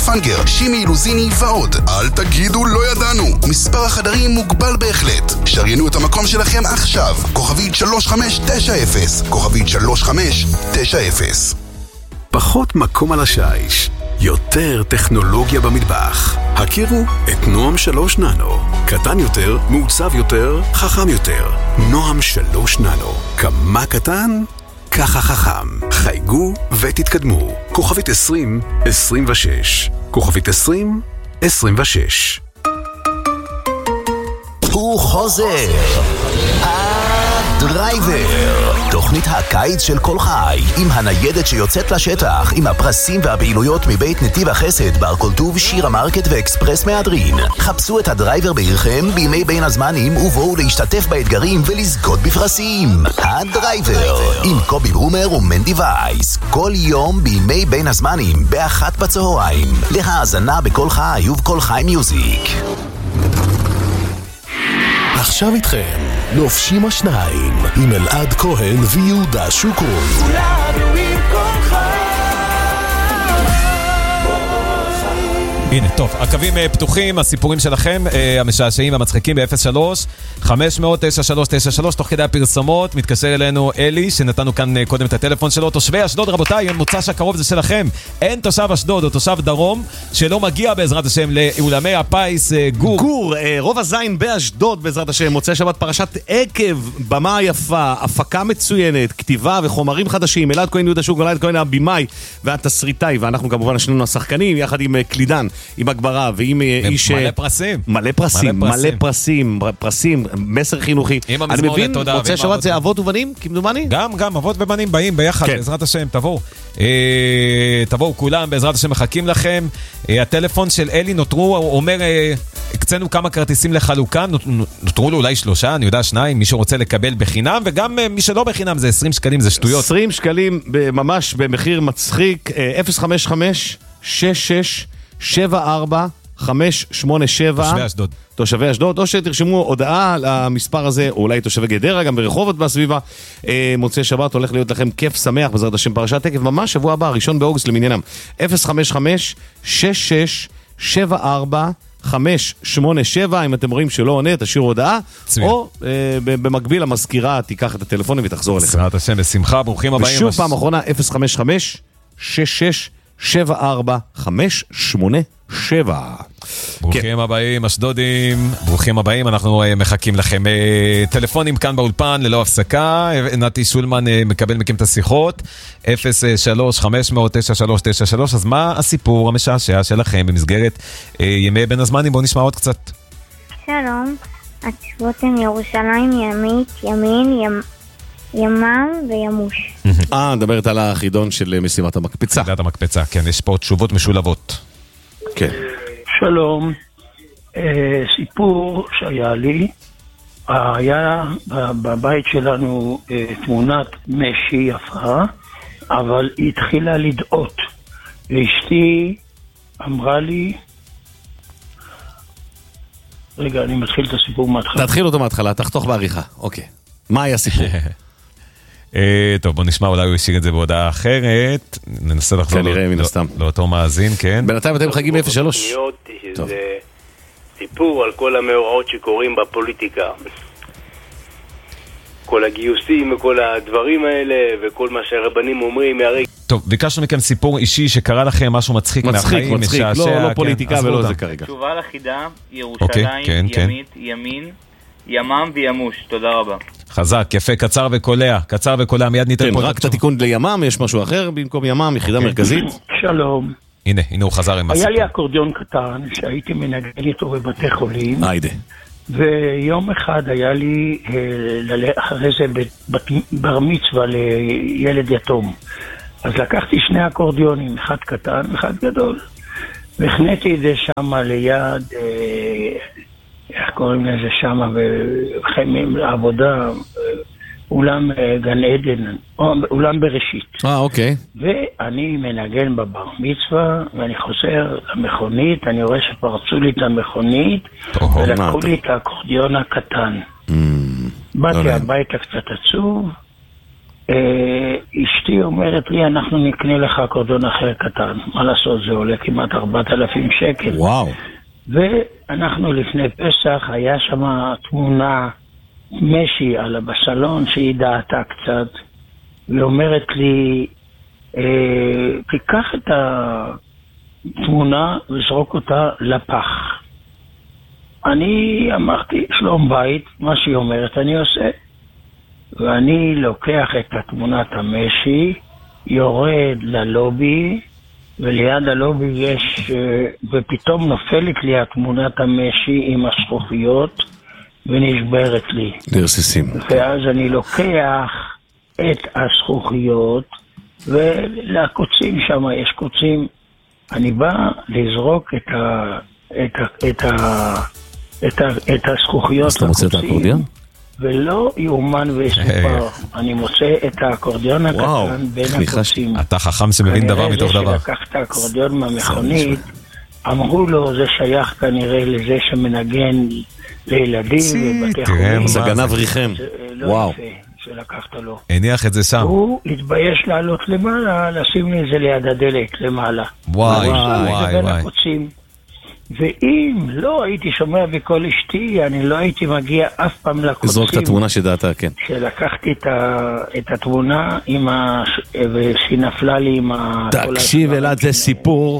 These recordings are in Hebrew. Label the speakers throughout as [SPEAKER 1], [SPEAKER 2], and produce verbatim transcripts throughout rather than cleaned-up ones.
[SPEAKER 1] פנגר, שימי אילוזיני ועוד. אל תגידו לא ידענו. מספר החדרים מוגבל בהחלט. שריינו את המקום שלכם עכשיו. כוכבית שלוש חמש תשע אפס. כוכבית שלוש חמש תשע אפס.
[SPEAKER 2] פחות מקום על השיש, יותר טכנולוגיה במטבח. הכירו את נועם שלוש ננו. קטן יותר, מעוצב יותר, חכם יותר. נועם שלוש ננו. כמה קטן? ככה חכם. חייגו ותתקדמו. כוכבית עשרים עשרים ושש. כוכבית עשרים עשרים ושש.
[SPEAKER 3] הוא חוזר. הדרייבר. תוכנית הקיץ של כל חי, עם הניידת שיוצאת לשטח, עם הפרסים והפעילויות מבית נתיב החסד, בר כל טוב, שירה מרקט ואקספרס מהדרין. חפשו את הדרייבר בעירכם בימי בין הזמנים ובואו להשתתף באתגרים ולזכות בפרסים. הדרייבר, עם קובי ברומר ומנדי וייס. כל יום בימי בין הזמנים, באחת בצהריים. להאזנה בכל חי ובכל חי מיוזיק.
[SPEAKER 4] עכשיו איתכם, לובשים השניים, עם אלעד כהן ויהודה שוקרון. כולנו עם כל
[SPEAKER 5] הנה, טוב, הקווים פתוחים, הסיפורים שלכם, המשעשעים והמצחיקים ב-אפס שלוש חמש אפס אפס תשע שלוש תשע שלוש. תוך כדי הפרסומות מתקשר אלינו אלי, שנתנו כאן קודם את הטלפון שלו. תושבי אשדוד, רבותיי, מוצ"ש הקרוב זה שלכם. אין תושב אשדוד או תושב דרום שלא מגיע בעזרת השם לאולמי הפיס גור.
[SPEAKER 6] גור, רוב הזין באשדוד בעזרת השם. מוצאי שבת פרשת עקב, במה יפה, הפקה מצוינת, כתיבה וחומרים חדשים. אלעד כהן, יהודה שוקרון, אלעד כהן הבימאי והתסריטאי, ואנחנו כמובן שנינו השחקנים יחד עם קלידן, עם הגברה ועם איש
[SPEAKER 5] מלא פרסים
[SPEAKER 6] מלא פרסים מלא פרסים פרסים מסר חינוכי. אני מבין, מוצאי שבת זה אבות ובנים כמדומני?
[SPEAKER 5] גם גם אבות ובנים באים ביחד בעזרת השם. תבואו תבואו כולם בעזרת השם, מחכים לכם. הטלפון של אלי נותרו, הוא אומר הקצנו כמה כרטיסים לחלוקה, נותרו לו אולי שלושה, אני יודע שניים, מי שרוצה לקבל בחינם, וגם מי שלא בחינם זה עשרים שקלים, זה שטויות.
[SPEAKER 6] עשרים שקלים ממש במחיר מצחיק. אפס חמש חמש שש שש שבע ארבע חמש שמונה שבע.
[SPEAKER 5] תושבי אשדוד.
[SPEAKER 6] תושבי אשדוד, או שתרשמו הודעה למספר הזה, או אולי תושבי גדרה, גם ברחובות בסביבה. מוצאי שבת הולך להיות לכם כיף שמח בעזרת השם, פרשת עקב ממש שבוע הבא, ראשון באוגוסט למניינם. אפס חמש חמש שש שש שבע ארבע חמש שמונה שבע. אם אתם רואים שלא עונה, תשאירו הודעה, או במקביל המזכירה תיקח את הטלפון ותחזור אליכם.
[SPEAKER 5] בעזרת השם, בשמחה, ברוכים הבאים.
[SPEAKER 6] ושוב פעם אחרונה, אפס חמש חמש שש שש שבע ארבע חמש שמונה שבע.
[SPEAKER 5] ברוכים הבאים אשדודים, ברוכים הבאים, אנחנו מחכים לכם. טלפונים כאן באולפן ללא הפסקה. נתי שולמן מקבל מכם את השיחות. אפס שלוש חמש אפס אפס תשע שלוש תשע שלוש. אז מה הסיפור המשעשע שלכם במסגרת ימי בין הזמנים? בואו נשמע עוד קצת.
[SPEAKER 7] שלום, התשובות הן ירושלים, ימית, ימין, ימ... ימם וימוש.
[SPEAKER 6] אה, מדברת על החידון של משימת המקפצה.
[SPEAKER 5] משימת המקפצה, כן, יש פה תשובות משולבות.
[SPEAKER 6] כן.
[SPEAKER 8] שלום, סיפור שהיה לי, היה בבית שלנו תמונת משי יפה, אבל היא התחילה לדעות. ואשתי אמרה לי, רגע, אני מתחיל את הסיפור מההתחלה.
[SPEAKER 6] תתחיל אותו מההתחלה, תחתוך בעריכה. אוקיי. מה היה סיפור?
[SPEAKER 5] טוב, בוא נשמע, אולי הוא ישאיר את זה בהודעה אחרת. ננסה לחזור לאותו מאזין, כן.
[SPEAKER 6] בינתיים אתם חגים אפס שלוש.
[SPEAKER 9] זה סיפור על כל המאורעות שקורים בפוליטיקה. כל הגיוסים וכל הדברים האלה, וכל מה שהרבנים אומרים מהרגע.
[SPEAKER 5] טוב, ביקשנו מכם סיפור אישי שקרה לכם, משהו מצחיק מהחיים.
[SPEAKER 6] מצחיק, מצחיק, לא פוליטיקה ולא זה כרגע.
[SPEAKER 10] תשובה לחידה, ירושלים, ימית, ימין, ימם וימוש. תודה רבה.
[SPEAKER 5] חזק, יפה, קצר וקולע, קצר וקולע, מיד ניתן פה.
[SPEAKER 6] רק את התיקון לימם, יש משהו אחר במקום ימם, יחידה מרכזית.
[SPEAKER 8] שלום.
[SPEAKER 5] הנה, הנה הוא חזר עם
[SPEAKER 8] היה לי אקורדיון קטן שהייתי מנגן איתו בבתי חולים.
[SPEAKER 6] היידה.
[SPEAKER 8] ויום אחד היה לי אחרי זה בר מצווה לילד יתום. אז לקחתי שני אקורדיונים, אחד קטן ואחד גדול. והכנתי את זה שם ליד, איך קוראים לזה שם, בחיים לעבודה, אולם גן עדן, אולם בראשית.
[SPEAKER 6] אה, אוקיי.
[SPEAKER 8] ואני מנגן בבר מצווה, ואני חוזר למכונית, אני רואה שפרצו לי את המכונית, ולקחו לי את האקורדיון הקטן. באתי הביתה קצת עצוב, אשתי אומרת לי, אנחנו נקנה לך אקורדיון אחר קטן. מה לעשות, זה עולה כמעט ארבעת אלפים שקל.
[SPEAKER 6] וואו.
[SPEAKER 8] ואנחנו לפני פסח, היה שם תמונה משי על בסלון שהיא דעתה קצת, והיא אומרת לי, תיקח את התמונה וזרוק אותה לפח. אני אמרתי, שלום בית, מה שהיא אומרת אני עושה. ואני לוקח את התמונת המשי, יורד ללובי, וליד הלובי יש, ופתאום נופלת לי התמונת המשי עם הזכוכיות, ונשברת לי.
[SPEAKER 6] נרססים.
[SPEAKER 8] ואז אני לוקח את הזכוכיות, ולקוצים שם, יש קוצים, אני בא לזרוק את ה... את ה... את ה... את ה... את הזכוכיות
[SPEAKER 6] אז אתה מוצא את האקורדיון?
[SPEAKER 8] ולא יאומן ויסופר. אני מוצא את האקורדיון הקטן בין הקוצים.
[SPEAKER 5] אתה חכם שמבין דבר מתוך דבר.
[SPEAKER 8] כנראה זה שלקח את האקורדיון מהמכונית, אמרו לו, זה שייך כנראה לזה שמנגן לילדים ובתי חולים.
[SPEAKER 6] זה גנב ריחם. וואו.
[SPEAKER 8] שלקחת לו.
[SPEAKER 5] הניח את זה שם.
[SPEAKER 8] הוא התבייש לעלות למעלה, לשים לי את זה ליד הדלק למעלה.
[SPEAKER 5] וואי, וואי, וואי.
[SPEAKER 8] ואם לא הייתי שומע בכל אשתי, אני לא הייתי מגיע אף פעם לקוצים.
[SPEAKER 6] לזרוק את התמונה שדעתה, כן.
[SPEAKER 8] שלקחתי את, ה, את התמונה עם ה, ושהיא נפלה לי עם ה...
[SPEAKER 6] תקשיב אלעד, זה סיפור.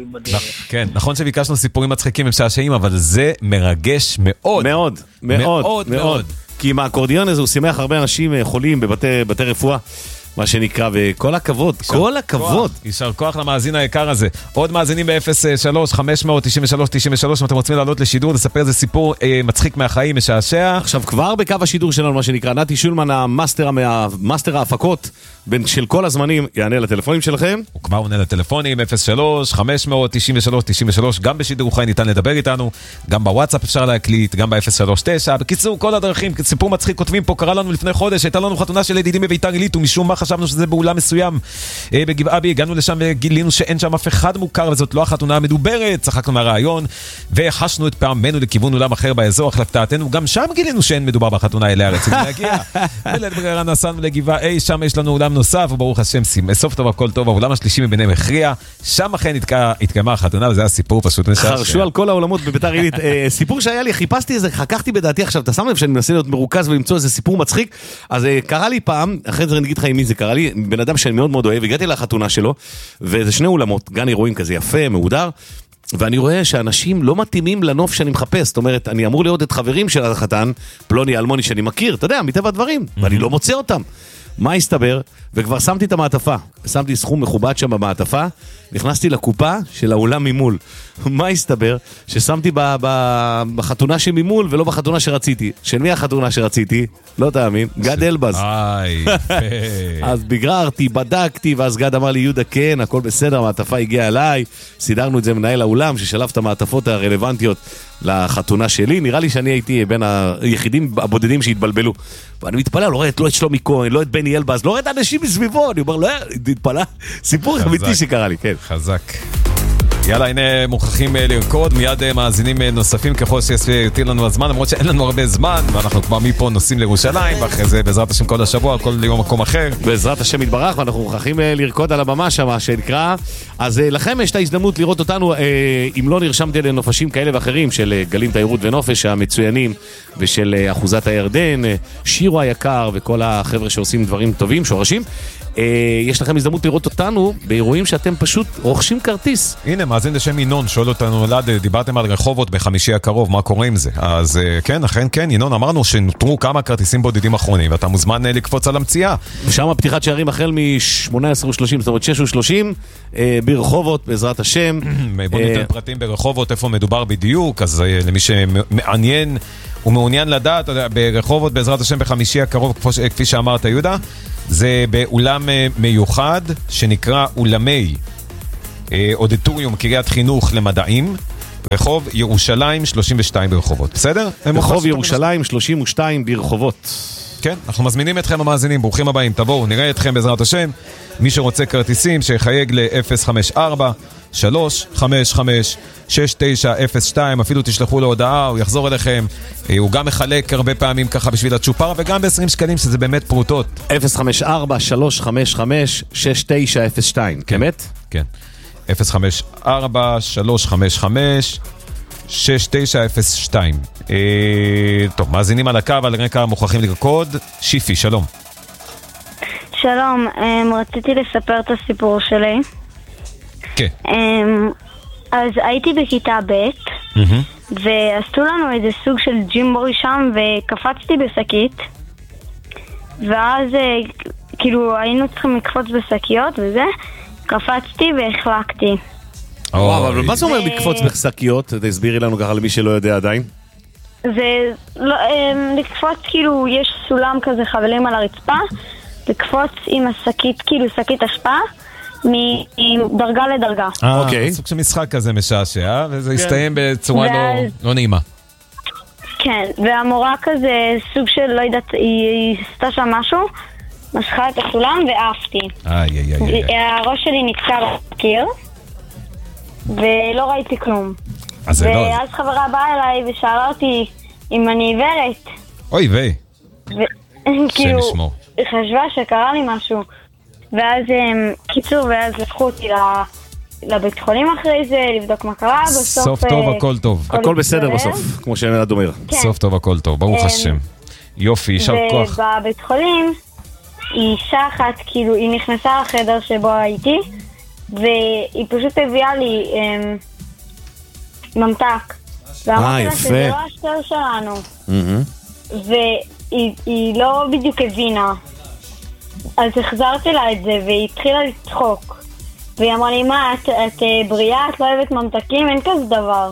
[SPEAKER 5] כן, נכון שביקשנו סיפורים מצחיקים ומשעשעים, אבל זה מרגש מאוד.
[SPEAKER 6] מאוד, מאוד,
[SPEAKER 5] מאוד, מאוד.
[SPEAKER 6] כי עם האקורדיון הזה הוא שימח הרבה אנשים חולים בבתי רפואה. מה שנקרא, וכל הכבוד, כל הכבוד.
[SPEAKER 5] יישר כוח למאזין היקר הזה. עוד מאזינים ב-אפס שלוש חמש תשע שלוש תשע שלוש, אם אתם רוצים לעלות לשידור, לספר איזה סיפור אה, מצחיק מהחיים, משעשע.
[SPEAKER 6] עכשיו כבר בקו השידור שלנו, מה שנקרא, נתי שולמן, המאסטר, המאסטר ההפקות בין של כל הזמנים, יענה לטלפונים שלכם.
[SPEAKER 5] הוא כבר עונה לטלפונים, אפס שלוש חמש תשע שלוש תשע שלוש, גם בשידור חי ניתן לדבר איתנו, גם בוואטסאפ אפשר להקליט, גם ב-אפס שלוש תשע. בקיצור, כל הדרכים, סיפור מצחיק כותבים פה, קרה לנו לפני חודש, הייתה לנו חתונה של ידידים בביתר עילית, ומשום מה חשבנו שזה באולם מסוים בגבעה בי, הגענו לשם וגילינו שאין שם אף אחד מוכר, וזאת לא החתונה המדוברת. צחקנו מהרעיון והחשנו את פעמנו לכיוון אולם אחר באזור, אך להפתעתנו גם שם גילינו שאין מדובר בחתונה אליה רצינו להגיע. בלית ברירה נסענו לגבעה A, שם יש לנו אולם נוסף, וברוך השם סוף טוב הכל טוב, האולם השלישי מביניהם הכריע, שם אכן התקיימה החתונה, וזה הסיפור פשוט משעשע.
[SPEAKER 6] חרשו על כל העולמות בביתר עילית. סיפור שהיה לי, חיפשתי איזה, חככתי בדעתי עכשיו, אתה שם לב שאני מנסה להיות מרוכז ולמצוא איזה סיפור מצחיק. אז קרה לי פעם, אחרי זה נגיד לך עם מי זה קרה לי, בן אדם שאני מאוד מאוד אוהב, הגעתי לחתונה שלו, וזה שני אולמות, גן אירועים כזה יפה, מהודר, ואני רואה שאנשים לא מתאימים לנוף שאני מחפש. זאת אומרת, אני אמור לראות את חברים של החתן, פלוני אלמוני שאני מכיר, אתה יודע, מטבע הדברים, ואני לא מוצא אותם. מה הסתבר? וכבר שמתי את המעטפה, שמתי סכום מכובד שם במעטפה, נכנסתי לקופה של האולם ממול. מה הסתבר? ששמתי ב- ב- בחתונה שממול ולא בחתונה שרציתי. של מי החתונה שרציתי? לא תאמין, גד אלבז.
[SPEAKER 5] איי,
[SPEAKER 6] אז בגררתי, בדקתי, ואז גד אמר לי, יהודה, כן, הכל בסדר, המעטפה הגיעה אליי, סידרנו את זה מנהל האולם, ששלב את המעטפות הרלוונטיות לחתונה שלי. נראה לי שאני הייתי בין היחידים הבודדים שהתבלבלו. ואני מתפלא, לא רואה את, לא את שלומי כהן, לא את בני אלבז, לא רואה את האנשים מסביבו. אני אומר, לא, התפלא, סיפור אמיתי שקרה לי, כן.
[SPEAKER 5] חזק. יאללה, הנה מוכרחים לרקוד, מיד מאזינים נוספים ככל שיתיר לנו הזמן, למרות שאין לנו הרבה זמן, ואנחנו כבר מפה נוסעים לירושלים, ואחרי זה בעזרת השם כל השבוע, כל יום מקום אחר.
[SPEAKER 6] בעזרת השם יתברך, ואנחנו מוכרחים לרקוד על הבמה שם, שנקרא. אז לכם יש את ההזדמנות לראות אותנו, אם לא נרשמתי לנופשים כאלה ואחרים, של גלים תיירות ונופש המצוינים, ושל אחוזת הירדן, שירו היקר, וכל החבר'ה שעושים דברים טובים, שורשים. יש לכם הזדמנות לראות אותנו באירועים שאתם פשוט רוכשים כרטיס.
[SPEAKER 5] הנה, מאזין לשם ינון, שואל אותנו, אלעד, דיברתם על רחובות בחמישי הקרוב, מה קורה עם זה? אז כן, אכן כן, ינון, אמרנו שנותרו כמה כרטיסים בודדים אחרונים, ואתה מוזמן לקפוץ על המציאה.
[SPEAKER 6] ושם פתיחת שערים החל מ-שמונה עשרה ושלושים, זאת אומרת שש ושלושים, ברחובות, בעזרת השם.
[SPEAKER 5] בוא ניתן פרטים ברחובות, איפה מדובר בדיוק, אז למי שמעניין ומעוניין לדעת, ברחובות, בעזרת השם, בחמישי הקרוב, כפי שאמרת, יהודה, זה באולם מיוחד שנקרא אולמי אודיטוריום קריית חינוך למדעים, רחוב ירושלים שלושים ושתיים ברחובות, בסדר?
[SPEAKER 6] רחוב ירושלים שלושים ושתיים ברחובות.
[SPEAKER 5] כן, אנחנו מזמינים אתכם המאזינים, ברוכים הבאים, תבואו, נראה אתכם בעזרת השם. מי שרוצה כרטיסים שיחייג ל-אפס חמש ארבע שלוש חמש חמש שש תשע אפס שתיים, אפילו תשלחו לו הודעה, הוא יחזור אליכם. הוא גם מחלק הרבה פעמים ככה בשביל הצ'ופר, וגם ב-עשרים שקלים שזה באמת פרוטות.
[SPEAKER 6] אפס חמש ארבע שלוש חמש חמש שש תשע אפס שתיים, באמת?
[SPEAKER 5] כן. אפס חמש ארבע שלוש חמש חמש שש תשע אפס שתיים. טוב, מאזינים על הקו, על רקע מוכרחים לרקוד. שיפי, שלום.
[SPEAKER 7] שלום, רציתי לספר את הסיפור שלי.
[SPEAKER 5] כן.
[SPEAKER 7] אז הייתי בכיתה ב' ועשו לנו איזה סוג של ג'ימבורי שם, וקפצתי בשקית, ואז כאילו היינו צריכים לקפוץ בשקיות וזה, קפצתי והחלקתי.
[SPEAKER 6] וואו, אבל מה זה אומר לקפוץ בשקיות? תסבירי לנו ככה למי שלא יודע עדיין.
[SPEAKER 7] זה לקפוץ, כאילו יש סולם כזה חבלים על הרצפה, לקפוץ עם השקית, כאילו שקית השפעה מדרגה לדרגה.
[SPEAKER 5] אוקיי. סוג של משחק כזה משעשע, וזה הסתיים בצורה לא נעימה.
[SPEAKER 7] כן, והמורה כזה סוג של, לא יודעת, היא עשתה שם משהו, משכה את הסולם ועפתי.
[SPEAKER 5] איי, איי, איי.
[SPEAKER 7] הראש שלי נתקע בקיר, ולא ראיתי כלום. ואז חברה באה אליי ושאלה אותי אם אני עיוורת.
[SPEAKER 5] אוי ויי.
[SPEAKER 7] כאילו, היא חשבה שקרה לי משהו. ואז, קיצור, ואז לקחו אותי לבית חולים אחרי זה, לבדוק מה קרה.
[SPEAKER 5] סוף טוב, הכל טוב.
[SPEAKER 6] הכל בסדר בסוף, כמו שאלעד אומר.
[SPEAKER 5] סוף טוב, הכל טוב, ברוך השם. יופי, יישר כוח.
[SPEAKER 7] ובבית חולים, אישה אחת, כאילו, היא נכנסה לחדר שבו הייתי, והיא פשוט הביאה לי ממתק. ואמרתי לה שזה לא השטר שלנו. והיא לא בדיוק הבינה. אז החזרתי לה את זה, והיא התחילה לצחוק. והיא אמרה לי, מה, את, את בריאה, את לא אוהבת ממתקים? אין כזה דבר.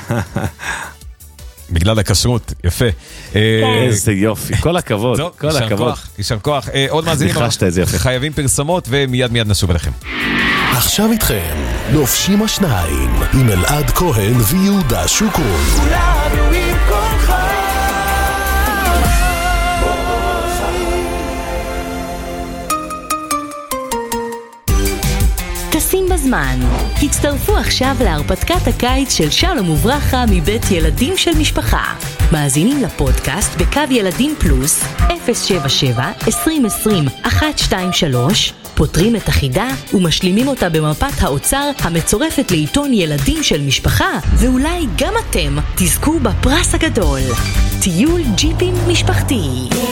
[SPEAKER 5] בגלל הכשרות, יפה.
[SPEAKER 6] איזה יופי, כל הכבוד, כל הכבוד.
[SPEAKER 5] יישר כוח. עוד מאזינים, חייבים פרסומות, ומיד מיד נשוב אליכם.
[SPEAKER 4] עכשיו איתכם, לובשים השניים, עם אלעד כהן ויהודה שוקרון. כולנו עם כוחך.
[SPEAKER 11] טסים בזמן. הצטרפו עכשיו להרפתקת הקיץ של שלום וברכה מבית ילדים של משפחה. מאזינים לפודקאסט בקו ילדים פלוס אפס שבע שבע עשרים עשרים אחת שתיים שלוש, פותרים את החידה ומשלימים אותה במפת האוצר המצורפת לעיתון ילדים של משפחה, ואולי גם אתם תזכו בפרס הגדול, טיול ג'יפים משפחתי.